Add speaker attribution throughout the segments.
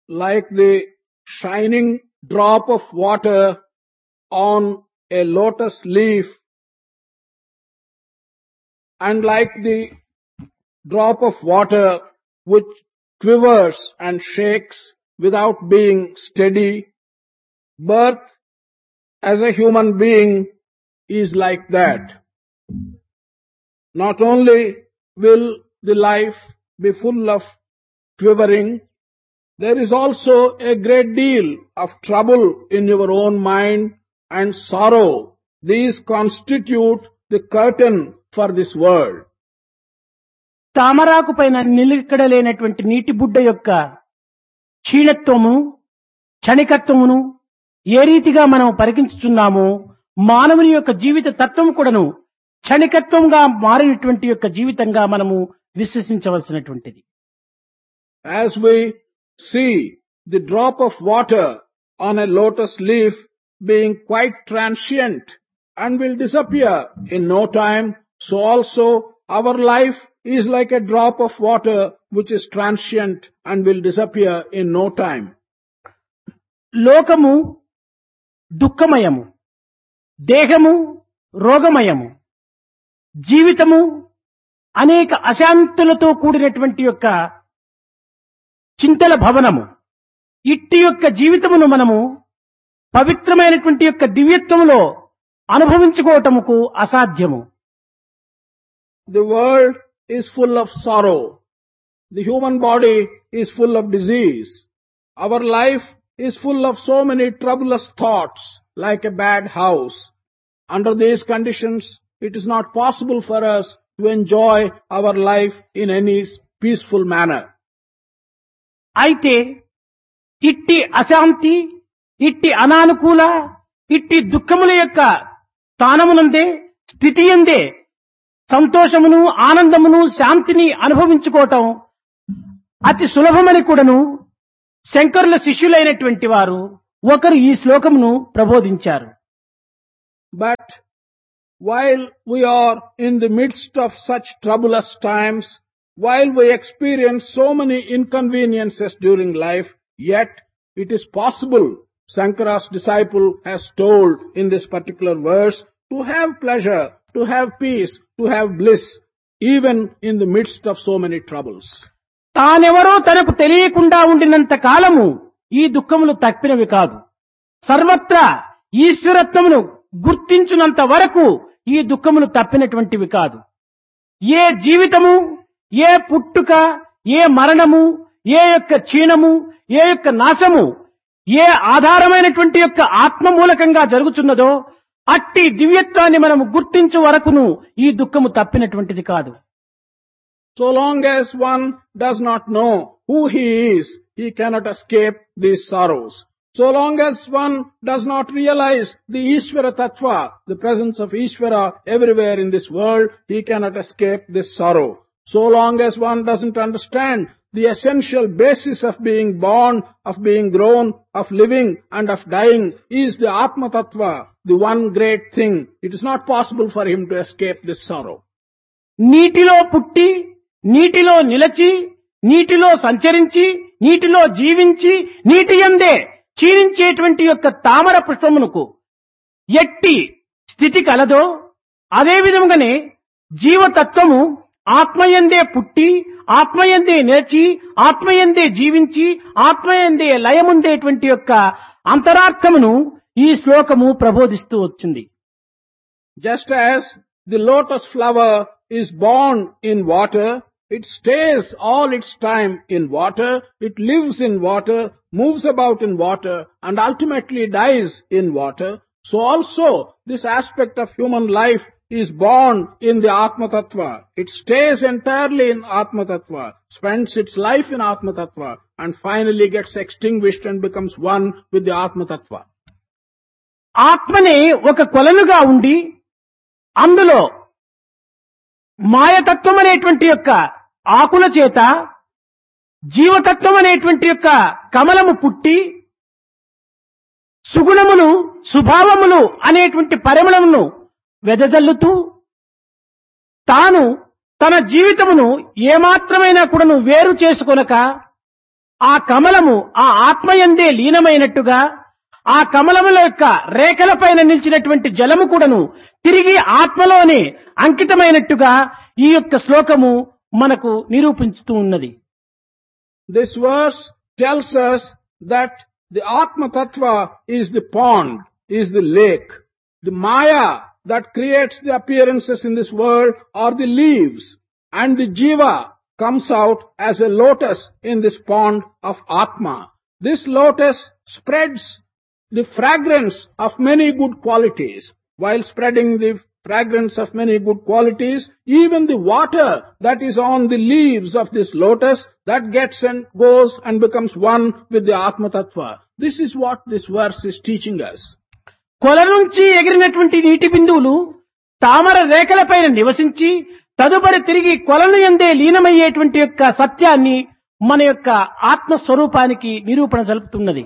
Speaker 1: like the shining drop of water on a lotus leaf, and like the drop of water which quivers and shakes without being steady. Birth as a human being is like that. Not only will the life be full of quivering, there is also a great deal of trouble in your own mind and sorrow. These constitute the curtain for this world.
Speaker 2: తామరాకు పైన నిలకడలేనటువంటి నీటి బుడ్డ యొక్క క్షీణత్వము క్షణికత్వమును ఏ రీతిగా మనం పరికించుచున్నామో మానవుని యొక్క జీవిత తత్వం కూడాను క్షణికత్వంగా మారినటువంటి యొక్క జీవితంగా మనము విశ్వసించవలసినటువంటిది.
Speaker 1: As we see the drop of water on a lotus leaf being quite transient and will disappear in no time, so also our life is like a drop of water which is transient and will disappear in no time.
Speaker 2: లోకము దుఃఖమయము, దేహము రోగమయము, జీవితము అనేక అశాంతులతో కూడినటువంటి యొక్క చింతల భవనము. ఇట్టి యొక్క జీవితమును మనము పవిత్రమైనటువంటి యొక్క దివ్యత్వములో అనుభవించుకోవటముకు అసాధ్యము.
Speaker 1: The world is full of sorrow. The human body is full of disease. Our life is full of so many troublous thoughts, like a bad house. Under these conditions, it is not possible for us to enjoy our life in any peaceful manner.
Speaker 2: అయితే ఇట్టి అశాంతి, ఇట్టి అనానుకూల, ఇట్టి దుఃఖముల యొక్క స్థానమునందే స్థితి ఎందే సంతోషమును ఆనందమును శాంతిని అనుభవించుకోవటం అతి సులభమని కూడాను శంకరుల శిష్యులైనటువంటి వారు ఒకరు ఈ శ్లోకమును ప్రబోధించారు.
Speaker 1: But while we are in the midst of such troublous times, while we experience so many inconveniences during life, yet it is possible, Shankara's disciple has told in this particular verse, to have pleasure, to have peace, to have bliss, even in the midst of so many troubles.
Speaker 2: తానెవరో తనకు తెలియకుండా ఉండినంత కాలము ఈ దుఃఖములు తప్పినవి కాదు. సర్వత్రా ఈశ్వరత్వమును గుర్తించునంత వరకు ఈ దుఃఖములు తప్పినటువంటివి కాదు. ఏ జీవితము, ఏ పుట్టుక, ఏ మరణము, ఏ యొక్క క్షీణము, ఏ యొక్క నాశము, ఏ ఆధారమైనటువంటి యొక్క ఆత్మ మూలకంగా జరుగుతున్నదో అట్టి దివ్యత్వాన్ని మనము గుర్తించు వరకును ఈ దుఃఖము తప్పినటువంటిది కాదు.
Speaker 1: So long as one does not know who he is, he cannot escape these sorrows. So long as one does not realize the Ishvara Tattva, the presence of Ishvara everywhere in this world, he cannot escape this sorrow. So long as one doesn't understand the essential basis of being born, of being grown, of living and of dying is the Atma Tattva, the one great thing, it is not possible for him to escape this sorrow.
Speaker 2: నీటిలో పుట్టి, నీటిలో నిలచి, నీటిలో సంచరించి, నీటిలో జీవించి, నీటి యందే క్షీణించేటువంటి యొక్క తామర పుష్పమునకు ఎట్టి స్థితి కలదో అదే విధముగానే జీవతత్వము ఆత్మయందే పుట్టి, ఆత్మయందే నిలచి, ఆత్మయందే జీవించి, ఆత్మయందే లయముందేటువంటి యొక్క అంతరార్థమును ఈ శ్లోకము ప్రబోధిస్తూ వచ్చింది.
Speaker 1: Just as the lotus flower is born in water, it stays all its time in water, it lives in water, moves about in water, and ultimately dies in water. So also this aspect of human life is born in the Atma Tattva. It stays entirely in Atma Tattva, spends its life in Atma Tattva, and finally gets extinguished and becomes one with the Atma Tattva.
Speaker 2: ఆత్మనే ఒక కొలనుగా ఉండి అందులో మాయతత్వం అనేటువంటి యొక్క ఆకుల చేత జీవతత్వం అనేటువంటి యొక్క కమలము పుట్టి సుగుణములు సుభావములు అనేటువంటి పరిమళమును వెదజల్లుతూ తాను తన జీవితమును ఏమాత్రమైనా కూడాను వేరు చేసుకొనక ఆ కమలము ఆ ఆత్మయందే లీనమైనట్టుగా ఆ కమలముల యొక్క రేఖలపైన నిలిచినటువంటి జలము కూడాను తిరిగి ఆత్మలోనే అంకితమైనట్టుగా ఈ యొక్క శ్లోకము మనకు నిరూపించుతూ ఉన్నది.
Speaker 1: This verse tells us that the Atma Tattva is the pond, is the lake. The Maya that creates the appearances in this world are the leaves, and the Jiva comes out as a lotus in this pond of Atma. This lotus spreads the fragrance of many good qualities. While spreading the fragrance of many good qualities, even the water that is on the leaves of this lotus, that gets and goes and becomes one with the Atma Tattva. This is what this verse is teaching us.
Speaker 2: కొల నుంచి ఎగిరినటువంటి నీటి బిందువులు తామర రేఖలపైన నివసించి తదుపరి తిరిగి కొలను యందే లీనమయ్యేటువంటి యొక్క సత్యాన్ని మన యొక్క ఆత్మస్వరూపానికి నిరూపణ జరుపుతున్నది.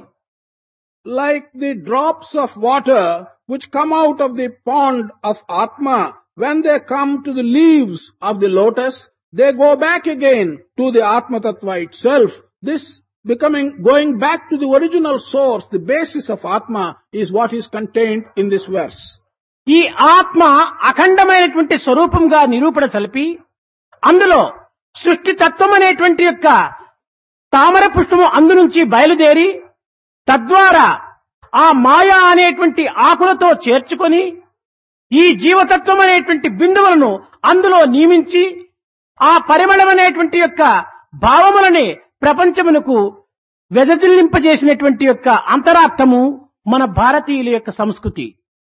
Speaker 1: Like the drops of water which come out of the pond of Atma, when they come to the leaves of the lotus, they go back again to the Atma Tattva itself. This going back to the original source, the basis of Atma, is what is contained in this verse.
Speaker 2: ఈ ఆత్మ అఖండమైనటువంటి స్వరూపంగా నిరూపణ చలిపి అందులో సృష్టి తత్వం అనేటువంటి యొక్క తామర పుష్పము అందు నుంచి బయలుదేరి తద్వారా ఆ మాయా అనేటువంటి ఆకులతో చేర్చుకొని ఈ జీవతత్వం అనేటువంటి బిందువులను అందులో నియమించి ఆ పరిమళం అనేటువంటి యొక్క భావములని ప్రపంచమునకు వెదజల్లింపజేసినటువంటి యొక్క అంతరార్థము మన భారతీయుల యొక్క సంస్కృతి.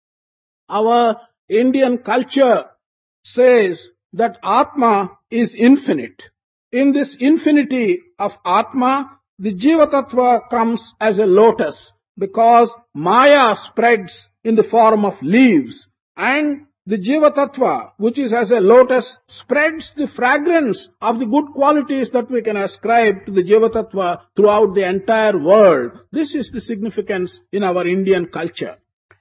Speaker 1: Our Indian culture says that Atma is infinite. In this infinity of Atma, the Jiva Tattva comes as a lotus because Maya spreads in the form of leaves, and the Jiva Tattva, which is as a lotus, spreads the fragrance of the good qualities that we can ascribe to the Jiva Tattva throughout the entire world. This is the significance in our Indian culture.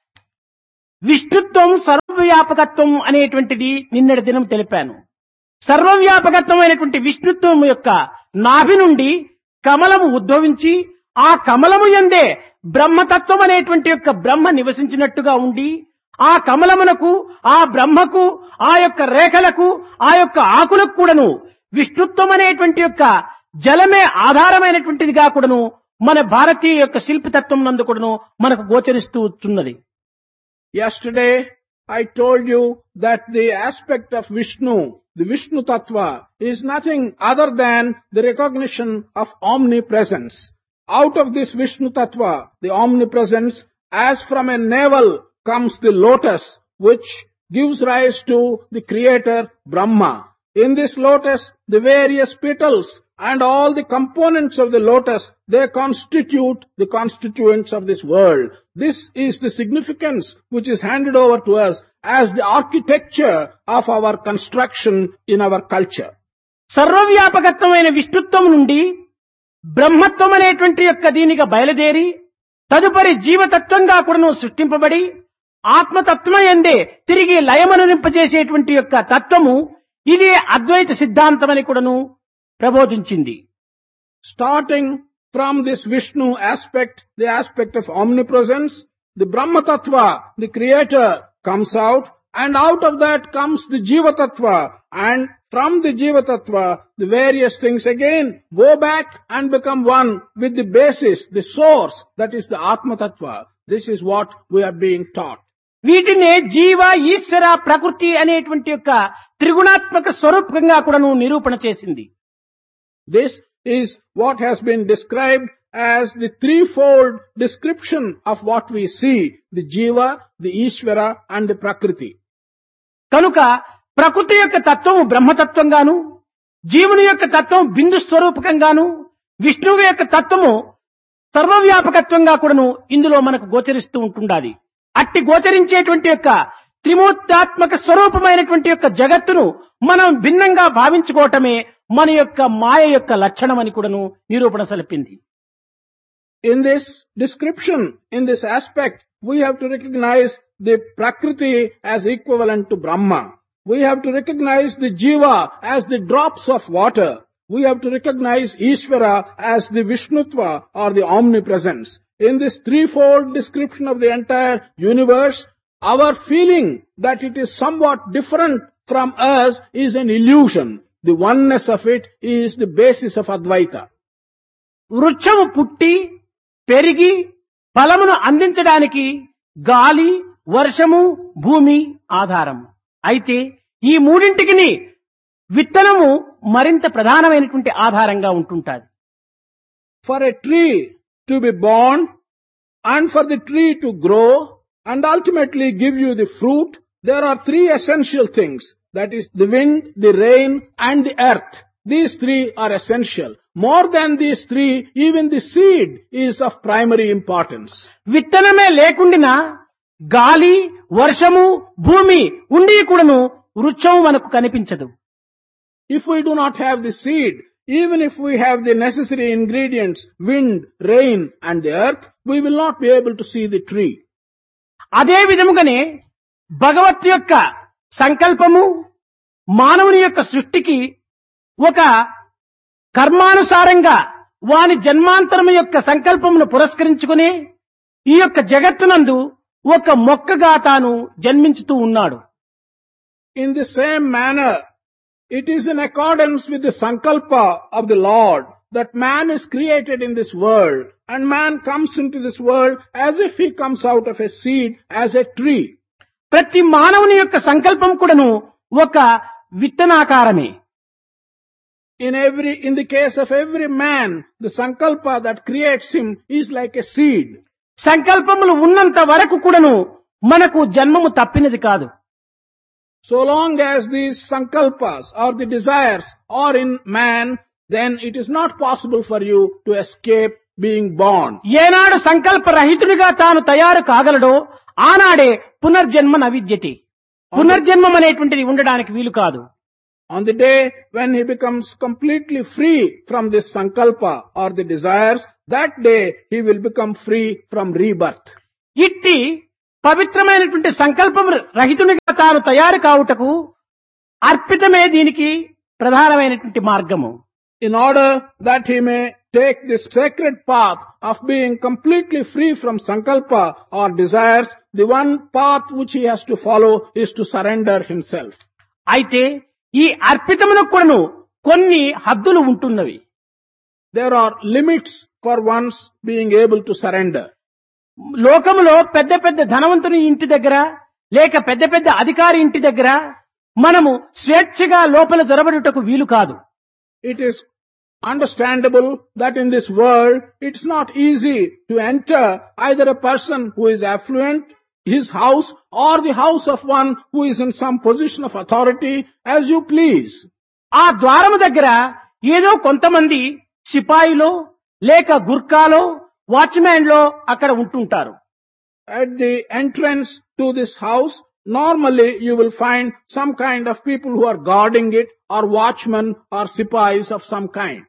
Speaker 2: విష్ణుత్వం సర్వవ్యాపకత్వం అనేటువంటిది నిన్నటి దినం తెలిపాను. సర్వవ్యాపకత్వం అయినటువంటి విష్ణుత్వం యొక్క నాభి నుండి కమలము ఉద్భవించి ఆ కమలము యందే బ్రహ్మతత్వం అనేటువంటి యొక్క బ్రహ్మ నివసించినట్టుగా ఉండి ఆ కమలమునకు ఆ బ్రహ్మకు ఆ యొక్క రేఖలకు ఆ యొక్క ఆకులకు కూడాను విష్ణుత్వం అనేటువంటి యొక్క జలమే ఆధారమైనటువంటిదిగా కూడాను మన భారతీయ యొక్క శిల్పతత్వం నందు కూడాను మనకు గోచరిస్తూ వస్తున్నది.
Speaker 1: Yesterday, I told you that the aspect of Vishnu, the Vishnu Tattva, is nothing other than the recognition of omnipresence. Out of this Vishnu Tattva, the omnipresence, as from a navel comes the lotus, which gives rise to the creator Brahma. In this lotus, the various petals and all the components of the lotus, they constitute the constituents of this world. This is the significance which is handed over to us as the architecture of our construction in our culture.
Speaker 2: సర్వవ్యాపకత్వమైన విష్ణుత్వం నుండి బ్రహ్మత్వం అనేటువంటి యొక్క దీనిగా బయలుదేరి తదుపరి జీవతత్వంగా కూడాను సృష్టింపబడి ఆత్మతత్వయందే తిరిగి లయమనురింపజేసేటువంటి యొక్క తత్వము ఇదే అద్వైత సిద్ధాంతమని కూడాను ప్రబోధించింది.
Speaker 1: Starting from this Vishnu aspect, the aspect of omnipresence, the Brahma Tattva, the creator, comes out, and out of that comes the Jiva Tattva, and from the Jiva Tattva, the various things again go back and become one with the basis, the source, that is the Atma Tattva. This is what we are being taught.
Speaker 2: వీటినే జీవ ఈశ్వర ప్రకృతి అనేటువంటి యొక్క త్రిగుణాత్మక స్వరూపంగా కూడాను నిరూపణ చేసింది.
Speaker 1: This is what has been described as the threefold description of what we see, the Jiva, the Ishvara and the Prakriti.
Speaker 2: కనుక ప్రకృతి యొక్క తత్వము బ్రహ్మతత్వంగాను, జీవుని యొక్క తత్వం బిందు స్వరూపకంగాను, విష్ణువు యొక్క తత్వము సర్వవ్యాపకత్వంగా కూడాను ఇందులో మనకు గోచరిస్తూ ఉంటుండాలి. అట్టి గోచరించేటువంటి యొక్క త్రిమూర్తాత్మక స్వరూపమైనటువంటి యొక్క జగత్తును మనం భిన్నంగా భావించుకోవటమే మన యొక్క మాయ యొక్క లక్షణం అని కూడాను నిరూపణ సలిపింది.
Speaker 1: In this description, in this aspect, we have to recognize the Prakriti as equivalent to Brahma. We have to recognize the Jiva as the drops of water. we have to recognize Ishvara as the Vishnutva or the omnipresence. In this threefold description of the entire universe, our feeling that it is somewhat different from us is an illusion. The oneness of it is the basis of Advaita.
Speaker 2: వృక్షము పుట్టి పెరిగి ఫలమును అందించడానికి గాలి, వర్షము, భూమి ఆధారం. అయితే ఈ మూడింటికి విత్తనము మరింత ప్రధానమైనటువంటి ఆధారంగా ఉంటుంటాది.
Speaker 1: For a tree to be born and for the tree to grow and ultimately give you the fruit, there are three essential things. That is the wind, the rain and the earth. These three are essential. More than these three, even the seed is of primary importance.
Speaker 2: విత్తనమే లేకుండినా గాలి, వర్షము, భూమి ఉండి కూడాను వృక్షము మనకు కనిపించదు.
Speaker 1: If we do not have the seed, even if we have the necessary ingredients, wind, rain and the earth, we will not be able to see the tree.
Speaker 2: అదే విధముగానే భగవత్ యొక్క సంకల్పము మానవుని యొక్క సృష్టికి ఒక కర్మానుసారంగా వాని జన్మాంతరము యొక్క సంకల్పమును పురస్కరించుకుని ఈ యొక్క జగత్తునందు ఒక మొక్కగా తాను జన్మించుతూ ఉన్నాడు.
Speaker 1: In the same manner, it is in accordance with the sankalpa of the Lord that man is created in this world, and man comes into this world as if he comes out of a seed, as a tree.
Speaker 2: ప్రతి మానవుని యొక్క సంకల్పం కూడాను ఒక విత్తనాకారమే.
Speaker 1: In the case of every man, the sankalpa that creates him is like a seed.
Speaker 2: సంకల్పములు ఉన్నంత వరకు కూడాను మనకు జన్మము తప్పినది కాదు.
Speaker 1: So long as these sankalpas or the desires are in man, then it is not possible for you to escape being born.
Speaker 2: ఏనాడు సంకల్ప రహితుడిగా తాను తయారు కాగలడో ఆనాడే పునర్జన్మ నవిద్యతి. పునర్జన్మం అనేటువంటిది ఉండడానికి వీలు కాదు.
Speaker 1: On the day when he becomes completely free from this sankalpa or the desires, that day he will become free from rebirth.
Speaker 2: ఇట్టి పవిత్రమైనటువంటి సంకల్పం రహితునిగా తాను తయారు కావుటకు అర్పితమే దీనికి ప్రధానమైనటువంటి మార్గము.
Speaker 1: In order that he may take this sacred path of being completely free from sankalpa or desires, the one path which he has to follow is to surrender himself.
Speaker 2: అయితే ఈ అర్పితమునకు కూడాను కొన్ని హద్దులు ఉంటున్నవి.
Speaker 1: There are limits for one's being able to surrender.
Speaker 2: లోకములో పెద్ద పెద్ద ధనవంతుని ఇంటి దగ్గర లేక పెద్ద పెద్ద అధికారి ఇంటి దగ్గర మనము స్వేచ్ఛగా లోపల జొరబడుటకు వీలు కాదు.
Speaker 1: It is understandable that in this world it's not easy to enter either a person who is affluent, his house, or the house of one who is in some position of authority as you please.
Speaker 2: ఆ ద్వారము దగ్గర ఏదో కొంతమంది సిపాయిలో లేక గుర్కాలో watchman లో అక్కడ ఉంటుంటారు.
Speaker 1: At the entrance to this house, normally you will find some kind of people who are guarding it, or watchmen or sipais of some kind.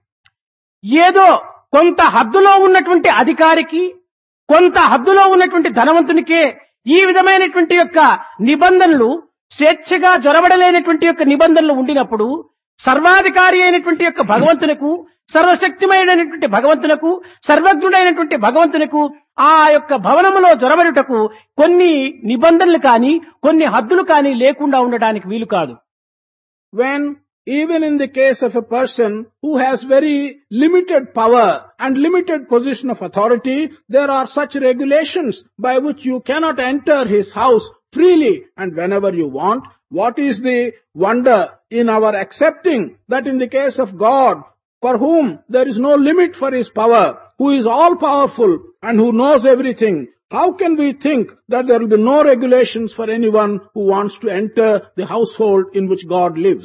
Speaker 2: ఏదో కొంత హద్దులో ఉన్నటువంటి అధికారికి కొంత హద్దులో ఉన్నటువంటి ధనవంతునికే ఈ విధమైనటువంటి యొక్క నిబంధనలు స్వేచ్ఛగా జొరబడలేనటువంటి యొక్క నిబంధనలు ఉండినప్పుడు సర్వాధికారి అయినటువంటి యొక్క భగవంతునకు సర్వశక్తిమైనటువంటి భగవంతునకు సర్వజ్ఞుడైనటువంటి భగవంతునకు ఆ యొక్క భవనములో జొరబడుటకు కొన్ని నిబంధనలు కానీ కొన్ని హద్దులు కానీ లేకుండా ఉండడానికి వీలు కాదు.
Speaker 1: When even in the case of a person who has very limited power and limited position of authority, there are such regulations by which you cannot enter his house freely and whenever you want. What is the wonder in our accepting that in the case of God, for whom there is no limit for his power, who is all powerful and who knows everything, how can we think that there will be no regulations for anyone who wants to enter the household in which God lives?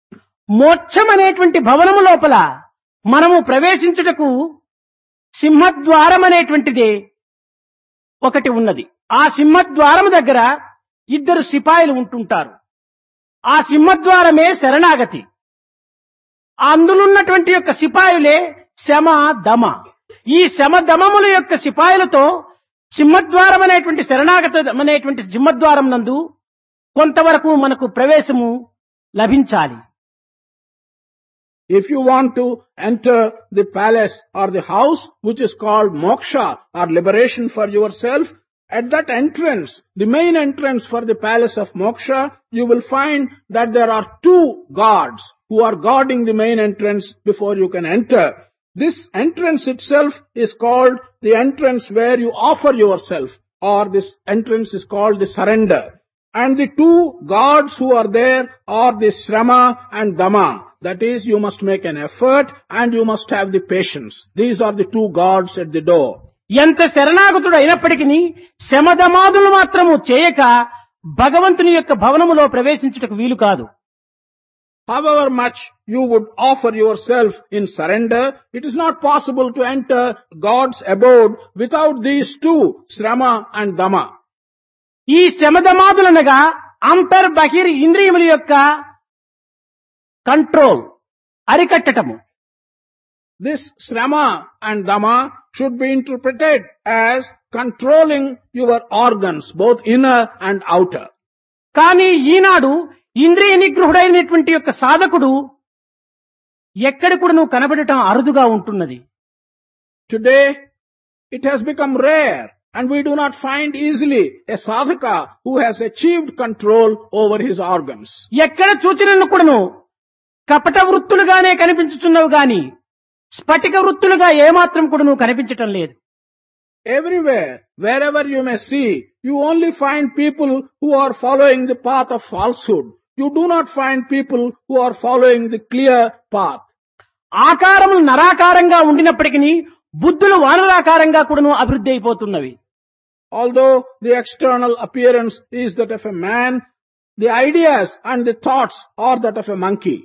Speaker 2: మోక్షం అనేటువంటి భవనము లోపల మనము ప్రవేశించుటకు సింహద్వారం అనేటువంటిది ఒకటి ఉన్నది. ఆ సింహద్వారము దగ్గర ఇద్దరు సిపాయిలు ఉంటుంటారు. ఆ సింహద్వారమే శరణాగతి. అందులున్నటువంటి యొక్క సిపాయిలే శమ దమ. ఈ శమ దమముల యొక్క సిపాయిలతో సింహద్వారం అనేటువంటి శరణాగతి అనేటువంటి సింహద్వారం నందు కొంతవరకు మనకు ప్రవేశము లభించాలి.
Speaker 1: If you want to enter the palace or the house which is called moksha or liberation for yourself, at that entrance, the main entrance for the palace of moksha, you will find that there are two guards who are guarding the main entrance before you can enter. This entrance itself is called the entrance where you offer yourself, or this entrance is called the surrender. And the two guards who are there are the Shrama and Dama. That is, you must make an effort and you must have the patience. These are the two guards at the door.
Speaker 2: ఎంత శరణాగతుడు అయినప్పటికీ శమదమాదులు మాత్రము చేయక భగవంతుని యొక్క భవనములో ప్రవేశించుటకు వీలు కాదు.
Speaker 1: However much you would offer yourself in surrender, it is not possible to enter God's abode without these two, Shrama and Dama.
Speaker 2: ఈ శమదమాదులనగా అంతర్బహిర్ ఇంద్రియముల యొక్క control, అరికట్టటము.
Speaker 1: This Shrama and Dama should be interpreted as controlling your organs, both inner and outer.
Speaker 2: కానీ ఈనాడు ఇంద్రియ నిగ్రహుడైనటువంటి యొక్క సాధకుడు ఎక్కడ కూడా నువ్వు కనబడటం అరుదుగా ఉంటున్నది.
Speaker 1: Today, it has become rare and we do not find easily a sadhaka who has achieved control over his organs.
Speaker 2: ఎక్కడ చూచినను కూడాను కపట వృత్తులుగానే కనిపించుచున్నవి గాని స్ఫటిక వృత్తులుగా ఏమాత్రం కూడా నువ్వు కనిపించటం లేదు.
Speaker 1: Everywhere, wherever you may see, you only find people who are following the path of falsehood. You do not find people who are following the clear path.
Speaker 2: ఆకారములు నరాకారంగా ఉండినప్పటికీ బుద్ధులు వానరాకారంగా కూడాను అభివృద్ధి అయిపోతున్నవి.
Speaker 1: Although the external appearance is that of a man, the ideas and the thoughts are that of a monkey.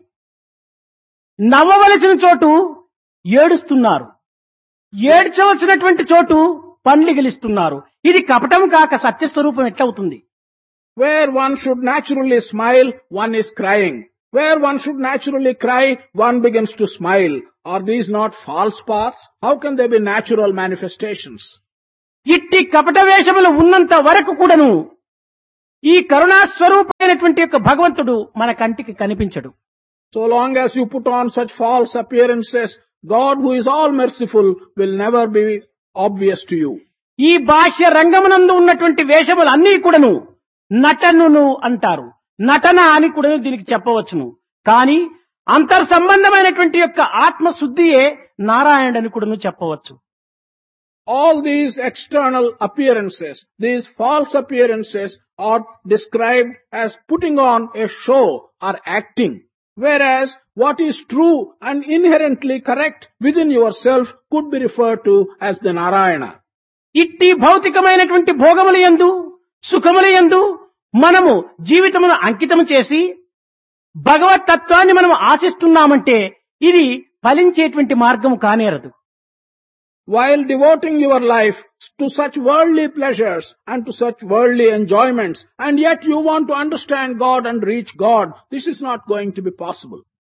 Speaker 2: నవ్వవలసిన చోటు ఏడుస్తున్నారు, ఏడ్చవలసినటువంటి చోటు పండ్లు గెలుస్తున్నారు. ఇది కపటం కాక సత్యస్వరూపం ఎట్లవుతుంది?
Speaker 1: Where one should naturally smile, one is crying. Where one should naturally cry, one begins to smile. Are these not false paths? How can they be natural manifestations?
Speaker 2: ఇట్టి కపట వేషములు ఉన్నంత వరకు కూడాను ఈ కరుణా స్వరూపమైనటువంటి యొక్క భగవంతుడు మన కంటికి కనిపించడు.
Speaker 1: So long as you put on such false appearances, God who is all merciful will never be obvious to you.
Speaker 2: ఈ బాహ్య రంగమునందు ఉన్నటువంటి వేషములు అన్నీ కూడాను నటనును అంటారు. నటన అని కూడా దీనికి చెప్పవచ్చును. కానీ అంతర్ సంబంధమైనటువంటి యొక్క ఆత్మశుద్ధియే నారాయణుడని కూడా చెప్పవచ్చు.
Speaker 1: All these external appearances, these false appearances are described as putting on a show or acting. Whereas what is true and inherently correct within yourself could be referred to as the Narayana.
Speaker 2: ఇట్టి భౌతికమైనటువంటి భోగముల యందు సుఖముల యందు మనము జీవితమును అంకితము చేసి భగవత్ తత్వాన్ని మనం ఆశిస్తున్నామంటే ఇది ఫలించేటువంటి మార్గము కానేరదు.
Speaker 1: While devoting your life to such worldly pleasures and to such worldly enjoyments, and yet you want to understand God and reach God, this is not going to be possible.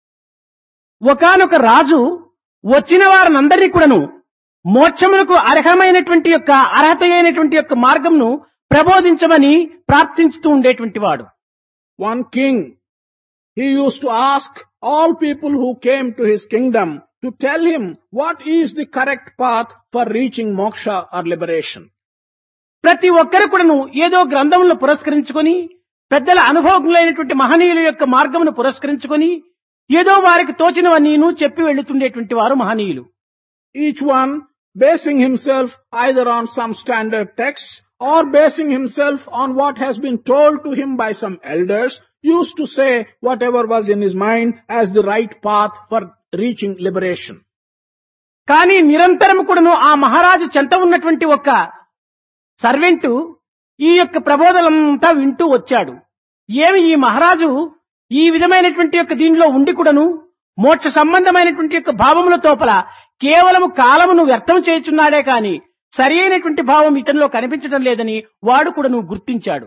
Speaker 2: ఒకానొక రాజు వచ్చిన వారినందరినీ కూడాను మోక్షములకు అర్హమైనటువంటి యొక్క అర్హత అయినటువంటి యొక్క మార్గంను ప్రబోధించమని ప్రార్థించుతూ ఉండేటువంటి వాడు.
Speaker 1: One king, he used to ask all people who came to his kingdom to tell him what is the correct path for reaching moksha or liberation.
Speaker 2: ప్రతి ఒక్కరు కూడాను ఏదో గ్రంథములను పురస్కరించుకొని పెద్దల అనుభవజ్ఞులైనటువంటి మహనీయుల యొక్క మార్గమును పురస్కరించుకొని ఏదో వారికి తోచినవన్నీను చెప్పి వెళ్తుండేటువంటి వారు మహనీయులు.
Speaker 1: Each one basing himself either on some standard texts or basing himself on what has been told to him by some elders, used to say whatever was in his mind as the right path for reaching liberation.
Speaker 2: కానీ నిరంతరం కూడాను ఆ మహారాజు చెంత ఉన్నటువంటి ఒక servant ఈ యొక్క ప్రబోధనంతా వింటూ వచ్చాడు. ఏమి ఈ మహారాజు ఈ విధమైనటువంటి యొక్క దీనిలో ఉండి కూడాను మోక్ష సంబంధమైనటువంటి యొక్క భావముల తోపల కేవలము కాలమును వ్యర్థం చేయుచున్నాడే కాని సరి అయినటువంటి భావం ఇతనిలో కనిపించడం లేదని వాడు కూడాను గుర్తించాడు.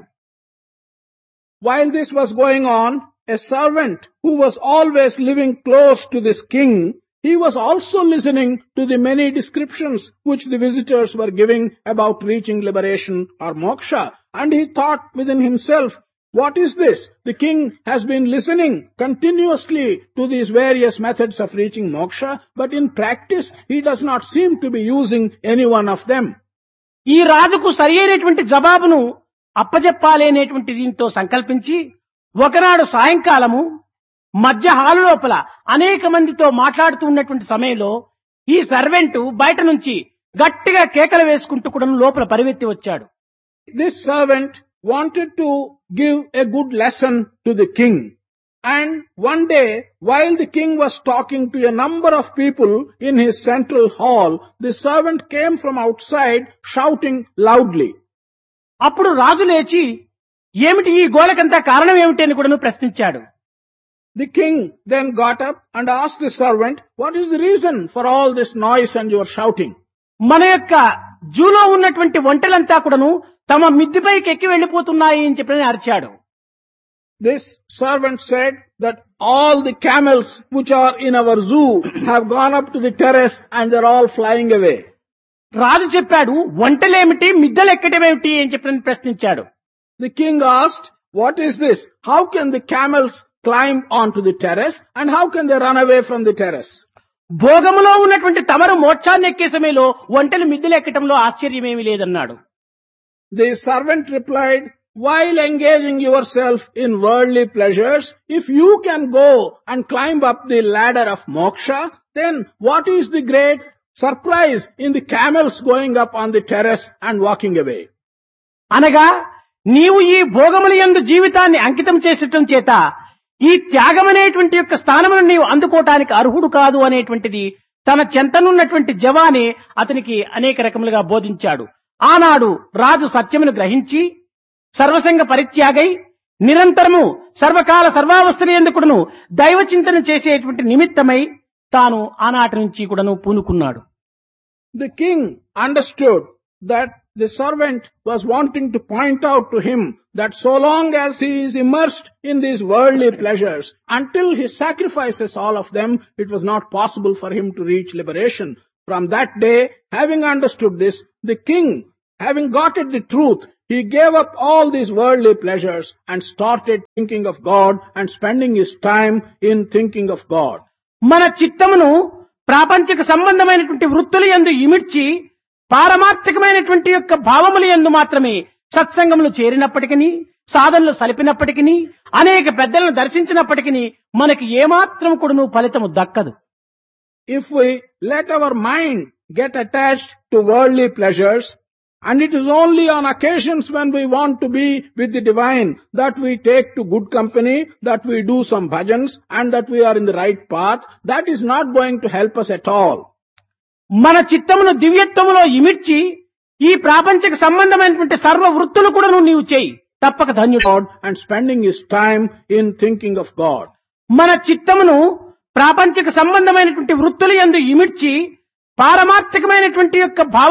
Speaker 1: While this was going on, a servant who was always living close to this king, he was also listening to the many descriptions which the visitors were giving about reaching liberation or moksha, and he thought within himself What is this? The king has been listening continuously to these various methods of reaching moksha, but in practice he does not seem to be using any one of them.
Speaker 2: ఈ రాజుకు సరి అయినటువంటి జవాబును అప్పజెప్పాలి అనేటువంటి దీంతో సంకల్పించి ఒకనాడు సాయంకాలము మధ్య హాలు లోపల అనేక మందితో మాట్లాడుతూ ఉన్నటువంటి సమయంలో ఈ సర్వెంట్ బయట నుంచి గట్టిగా కేకలు వేసుకుంటూ కూడా లోపల పరిగెత్తి వచ్చాడు.
Speaker 1: This servant wanted to give a good lesson to the king. And one day, while the king was talking to a number of people in his central hall, the servant came from outside shouting loudly.
Speaker 2: అప్పుడు రాజు లేచి ఏమిటి ఈ గోలకంతా కారణం ఏమిటి అని కూడా ప్రశ్నించాడు.
Speaker 1: The king then got up and asked the servant, what is the reason for all this noise and your shouting?
Speaker 2: మన యొక్క జూలో ఉన్నటువంటి ఒంటెలంతా కూడాను తమ మిద్దిపైకి ఎక్కి వెళ్లిపోతున్నాయి అని చెప్పి అరిచాడు.
Speaker 1: This servant said that all the camels which are in our zoo have gone up to the terrace and they're all flying away.
Speaker 2: రాజు చెప్పాడు ఒంటెలేమిటి మిద్దెలు ఎక్కటమేమిటి అని చెప్పి ప్రశ్నించాడు.
Speaker 1: The king asked, what is this? How can the camels climb onto the terrace and how can they run away from the terrace?
Speaker 2: భోగములో ఉన్నటువంటి తమరు మోక్షాన్ని ఎక్కే సమయంలో ఒంటెలు మిద్దెలు ఎక్కటంలో ఆశ్చర్యమేమీ లేదన్నాడు.
Speaker 1: The servant replied, while engaging yourself in worldly pleasures, if you can go and climb up the ladder of moksha, then what is the great surprise in the camels going up on the terrace and walking away?
Speaker 2: అనగా నీవు ఈ భోగముల యందు జీవితాన్ని అంకితం చేసటం చేత ఈ త్యాగమనేటువంటి యొక్క స్థానమును నీవు అందుకోవటానికి అర్హుడు కాదు అనేటువంటిది తన చెంతనున్నటువంటి జవానే అతనికి అనేక రకములుగా బోధించాడు. ఆనాడు రాజు సత్యమును గ్రహించి సర్వసంగ పరిత్యాగై నిరంతరము సర్వకాల సర్వావస్థల యందు కూడాను దైవ చింతన చేసేటువంటి నిమిత్తమై తాను ఆనాటి నుంచి కూడాను పూనుకున్నాడు.
Speaker 1: The king understood that the servant was wanting to point out to him that so long as he is immersed in these worldly pleasures, until he sacrifices all of them, it was not possible for him to reach liberation. From that day, having understood this, the king, having got at the truth, he gave up all these worldly pleasures and started thinking of God and spending his time in thinking of God.
Speaker 2: మన చిత్తమును ప్రాపంచిక సంబంధమైనటువంటి వృత్తుల యందు ఇమిడ్చి పారమార్థికమైనటువంటి యొక్క భావముల యందు మాత్రమే సత్సంగములు చేరినప్పటికీ సాధనలు సలిపినప్పటికీ అనేక పెద్దలను దర్శించినప్పటికీ మనకి ఏమాత్రం కూడాను ఫలితము దక్కదు.
Speaker 1: If we let our mind get attached to worldly pleasures, and it is only on occasions when we want to be with the divine that we take to good company, that we do some bhajans and that we are in the right path, that is not going to help us at all.
Speaker 2: మన చిత్తమును దివ్యత్వములో ఇమిడ్చి ఈ ప్రాపంచిక సంబంధమైనటువంటి సర్వ వృత్తులు కూడా నీవు చేయి, తప్పక ధన్యుడు.
Speaker 1: And spending his time in thinking of God.
Speaker 2: మన చిత్తమును ప్రాపంచిక సంబంధమైనటువంటి వృత్తుల యందు ఇమిడ్చి పారమార్థికమైనటువంటి యొక్క భావ